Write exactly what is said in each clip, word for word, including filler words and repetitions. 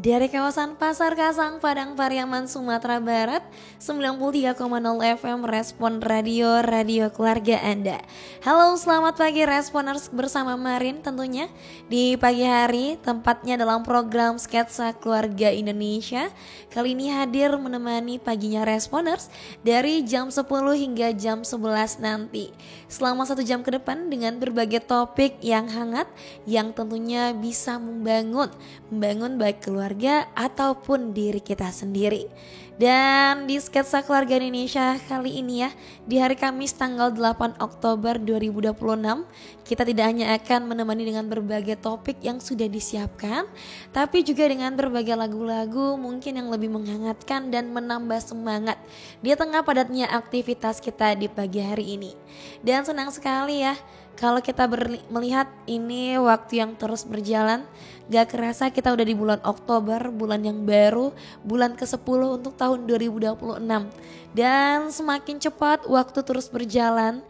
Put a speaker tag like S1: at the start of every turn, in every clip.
S1: Dari kawasan Pasar Kasang, Padang Pariaman, Sumatera Barat, sembilan puluh tiga koma nol F M Respon Radio, radio keluarga Anda. Halo, selamat pagi Responers bersama Marin tentunya. Di pagi hari, tempatnya dalam program Sketsa Keluarga Indonesia. Kali ini hadir menemani paginya Responers dari jam sepuluh hingga jam sebelas nanti. Selama satu jam ke depan dengan berbagai topik yang hangat, yang tentunya bisa membangun, membangun baik keluarga keluarga ataupun diri kita sendiri. Dan di Sketsa Keluarga Indonesia kali ini ya, di hari Kamis tanggal delapan Oktober dua ribu dua puluh enam, kita tidak hanya akan menemani dengan berbagai topik yang sudah disiapkan, tapi juga dengan berbagai lagu-lagu mungkin yang lebih menghangatkan dan menambah semangat di tengah padatnya aktivitas kita di pagi hari ini. Dan senang sekali ya kalau kita berli- melihat ini waktu yang terus berjalan. Gak kerasa kita udah di bulan Oktober, bulan yang baru, bulan kesepuluh untuk tahun dua ribu dua puluh enam. Dan semakin cepat waktu terus berjalan,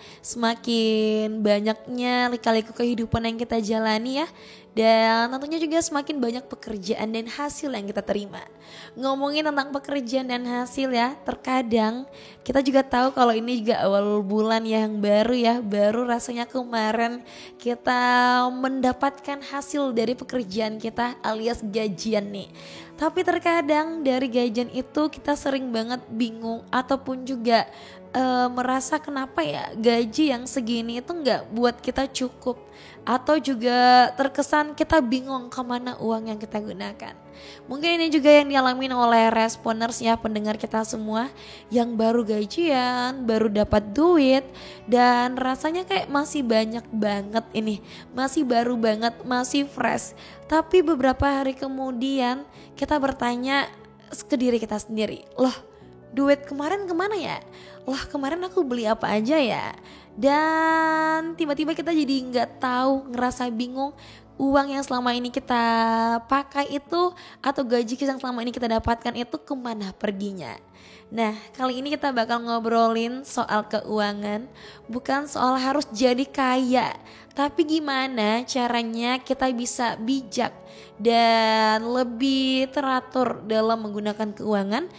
S1: semakin banyaknya lika-liku kehidupan yang kita jalani ya. Dan tentunya juga semakin banyak pekerjaan dan hasil yang kita terima. Ngomongin tentang pekerjaan dan hasil ya, terkadang kita juga tahu kalau ini juga awal bulan yang baru ya. Baru rasanya kemarin kita mendapatkan hasil dari pekerjaan kita alias gajian nih. Tapi terkadang dari gajian itu kita sering banget bingung ataupun juga uh, merasa kenapa ya gaji yang segini itu gak buat kita cukup. Atau juga terkesan kita bingung kemana uang yang kita gunakan. Mungkin ini juga yang dialami oleh Responers ya, pendengar kita semua yang baru gajian, baru dapat duit, dan rasanya kayak masih banyak banget ini, masih baru banget, masih fresh. Tapi beberapa hari kemudian kita bertanya ke diri kita sendiri, loh duit kemarin kemana ya? Loh kemarin aku beli apa aja ya? Dan tiba-tiba kita jadi nggak tahu, ngerasa bingung uang yang selama ini kita pakai itu atau gaji yang selama ini kita dapatkan itu kemana perginya. Nah kali ini kita bakal ngobrolin soal keuangan, bukan soal harus jadi kaya, tapi gimana caranya kita bisa bijak dan lebih teratur dalam menggunakan keuangan